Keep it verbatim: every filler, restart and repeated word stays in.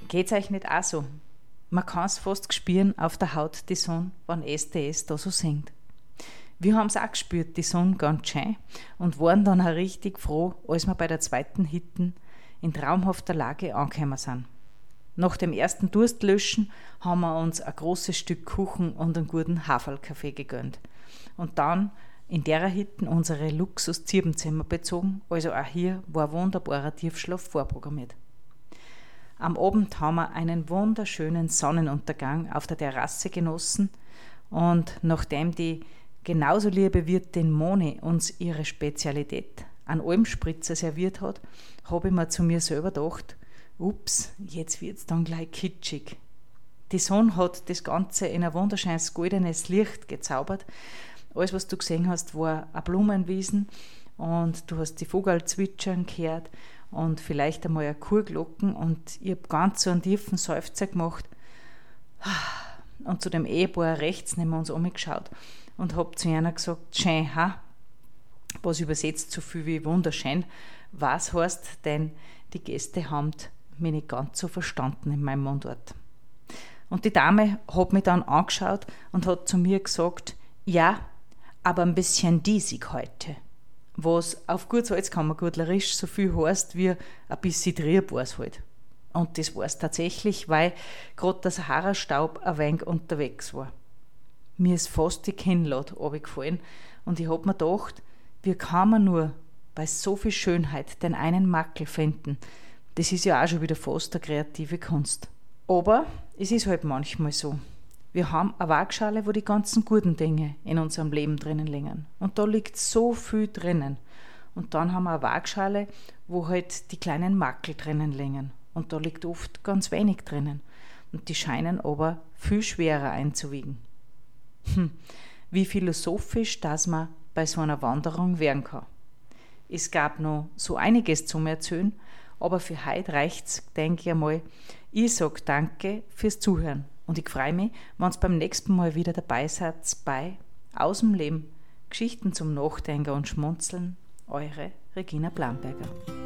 Geht's euch nicht auch so? Man kann's fast spüren auf der Haut, die Sonne, wenn S D S da so singt. Wir haben's auch gespürt, die Sonne ganz schön, und waren dann auch richtig froh, als wir bei der zweiten Hitten in traumhafter Lage angekommen sind. Nach dem ersten Durstlöschen haben wir uns ein großes Stück Kuchen und einen guten Haferlkaffee gegönnt. Und dann in der Hitten unsere Luxus-Zirbenzimmer bezogen, also auch hier war ein wunderbarer Tiefschlaf vorprogrammiert. Am Abend haben wir einen wunderschönen Sonnenuntergang auf der Terrasse genossen, und nachdem die genauso liebe Wirtin Moni uns ihre Spezialität, einen Almspritzer, serviert hat, habe ich mir zu mir selber gedacht, ups, jetzt wird's dann gleich kitschig. Die Sonne hat das Ganze in ein wunderschönes goldenes Licht gezaubert. Alles, was du gesehen hast, war eine Blumenwiesen, und du hast die Vogel zwitschern gehört und vielleicht einmal eine Kurglocken, und ich habe ganz so einen tiefen Seufzer gemacht und zu dem Ehepaar rechts neben uns umgeschaut und habe zu einer gesagt, schön, ha? Was übersetzt so viel wie wunderschön. Was heißt denn, die Gäste haben mich nicht ganz so verstanden in meinem Mundort. Und die Dame hat mich dann angeschaut und hat zu mir gesagt, ja, aber ein bisschen diesig heute. Was auf gut Salzkammergurtlerisch so viel heißt wie ein bisschen Trierbares halt. Und das war es tatsächlich, weil gerade der Sahara-Staub ein wenig unterwegs war. Mir ist fast die Kinnlade runtergefallen, und ich hab mir gedacht, wie kann man nur bei so viel Schönheit den einen Makel finden? Das ist ja auch schon wieder fast eine kreative Kunst. Aber es ist halt manchmal so. Wir haben eine Waagschale, wo die ganzen guten Dinge in unserem Leben drinnen liegen. Und da liegt so viel drinnen. Und dann haben wir eine Waagschale, wo halt die kleinen Makel drinnen liegen. Und da liegt oft ganz wenig drinnen. Und die scheinen aber viel schwerer einzuwiegen. Hm, wie philosophisch, dass man bei so einer Wanderung werden kann. Es gab noch so einiges zum Erzählen, aber für heute reicht's, denke ich einmal. Ich sage danke fürs Zuhören, und ich freue mich, wenn ihr beim nächsten Mal wieder dabei seid bei Aus dem Leben, Geschichten zum Nachdenken und Schmunzeln, eure Regina Blamberger.